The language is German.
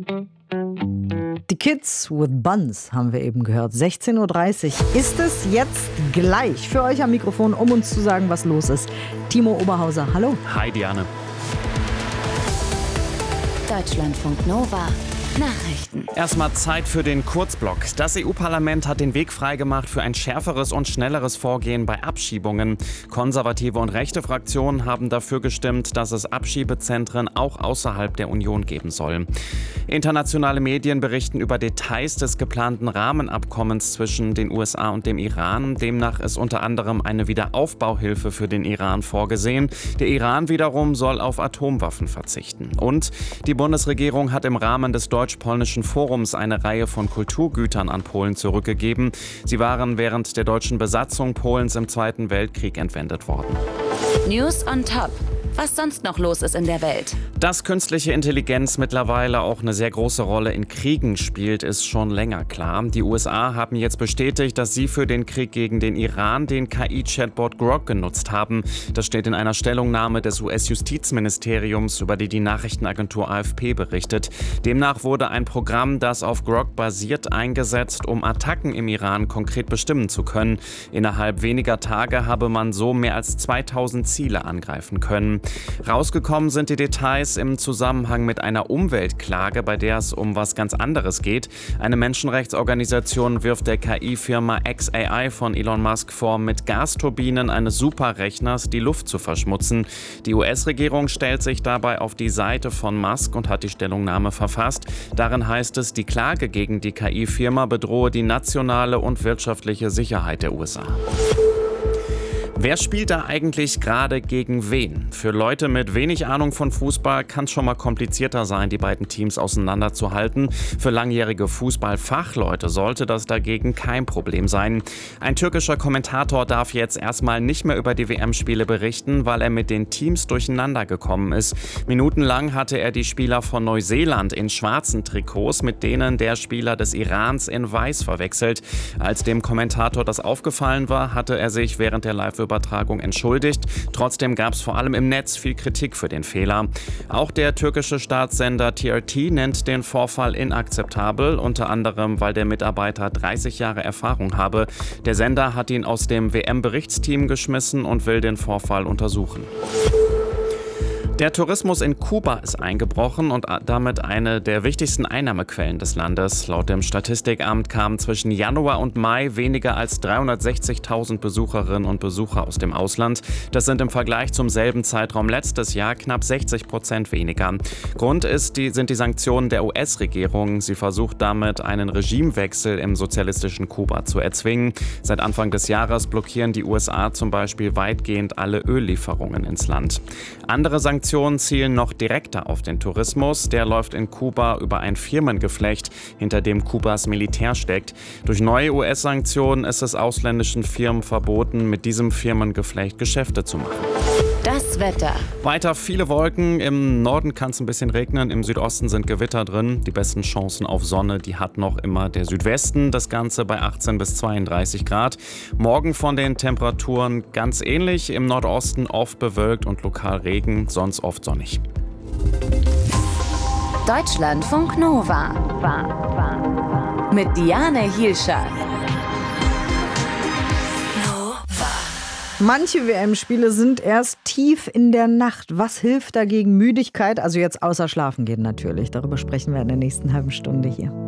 Die Kids with Buns haben wir eben gehört. 16.30 Uhr ist es jetzt gleich für euch am Mikrofon, um uns zu sagen, was los ist. Timo Oberhauser, hallo. Hi Diane. Deutschlandfunk Nova. Nachrichten. Erstmal Zeit für den Kurzblock. Das EU-Parlament hat den Weg freigemacht für ein schärferes und schnelleres Vorgehen bei Abschiebungen. Konservative und rechte Fraktionen haben dafür gestimmt, dass es Abschiebezentren auch außerhalb der Union geben soll. Internationale Medien berichten über Details des geplanten Rahmenabkommens zwischen den USA und dem Iran. Demnach ist unter anderem eine Wiederaufbauhilfe für den Iran vorgesehen. Der Iran wiederum soll auf Atomwaffen verzichten. Und die Bundesregierung hat im Rahmen des Deutsch-Polnischen Forums eine Reihe von Kulturgütern an Polen zurückgegeben. Sie waren während der deutschen Besatzung Polens im Zweiten Weltkrieg entwendet worden. News on Top. Was sonst noch los ist in der Welt. Dass künstliche Intelligenz mittlerweile auch eine sehr große Rolle in Kriegen spielt, ist schon länger klar. Die USA haben jetzt bestätigt, dass sie für den Krieg gegen den Iran den KI-Chatbot Grok genutzt haben. Das steht in einer Stellungnahme des US-Justizministeriums, über die Nachrichtenagentur AFP berichtet. Demnach wurde ein Programm, das auf Grok basiert, eingesetzt, um Attacken im Iran konkret bestimmen zu können. Innerhalb weniger Tage habe man so mehr als 2000 Ziele angreifen können. Rausgekommen sind die Details im Zusammenhang mit einer Umweltklage, bei der es um was ganz anderes geht. Eine Menschenrechtsorganisation wirft der KI-Firma xAI von Elon Musk vor, mit Gasturbinen eines Superrechners die Luft zu verschmutzen. Die US-Regierung stellt sich dabei auf die Seite von Musk und hat die Stellungnahme verfasst. Darin heißt es, die Klage gegen die KI-Firma bedrohe die nationale und wirtschaftliche Sicherheit der USA. Wer spielt da eigentlich gerade gegen wen? Für Leute mit wenig Ahnung von Fußball kann es schon mal komplizierter sein, die beiden Teams auseinanderzuhalten. Für langjährige Fußballfachleute sollte das dagegen kein Problem sein. Ein türkischer Kommentator darf jetzt erstmal nicht mehr über die WM-Spiele berichten, weil er mit den Teams durcheinander gekommen ist. Minutenlang hatte er die Spieler von Neuseeland in schwarzen Trikots mit denen der Spieler des Irans in weiß verwechselt. Als dem Kommentator das aufgefallen war, hatte er sich während der Live-Übertragung entschuldigt. Trotzdem gab es vor allem im Netz viel Kritik für den Fehler. Auch der türkische Staatssender TRT nennt den Vorfall inakzeptabel, unter anderem, weil der Mitarbeiter 30 Jahre Erfahrung habe. Der Sender hat ihn aus dem WM-Berichtsteam geschmissen und will den Vorfall untersuchen. Der Tourismus in Kuba ist eingebrochen und damit eine der wichtigsten Einnahmequellen des Landes. Laut dem Statistikamt kamen zwischen Januar und Mai weniger als 360.000 Besucherinnen und Besucher aus dem Ausland. Das sind im Vergleich zum selben Zeitraum letztes Jahr knapp 60% weniger. Grund sind die Sanktionen der US-Regierung. Sie versucht damit, einen Regimewechsel im sozialistischen Kuba zu erzwingen. Seit Anfang des Jahres blockieren die USA zum Beispiel weitgehend alle Öllieferungen ins Land. Andere Sanktionen zielen noch direkter auf den Tourismus. Der läuft in Kuba über ein Firmengeflecht, hinter dem Kubas Militär steckt. Durch neue US-Sanktionen ist es ausländischen Firmen verboten, mit diesem Firmengeflecht Geschäfte zu machen. Das Wetter. Weiter viele Wolken. Im Norden kann es ein bisschen regnen. Im Südosten sind Gewitter drin. Die besten Chancen auf Sonne, die hat noch immer der Südwesten. Das Ganze bei 18 bis 32 Grad. Morgen von den Temperaturen ganz ähnlich. Im Nordosten oft bewölkt und lokal Regen, sonst oft sonnig. Deutschlandfunk Nova. Mit Diane Hielscher. Manche WM-Spiele sind erst tief in der Nacht. Was hilft dagegen Müdigkeit? Also jetzt außer Schlafen gehen natürlich. Darüber sprechen wir in der nächsten halben Stunde hier.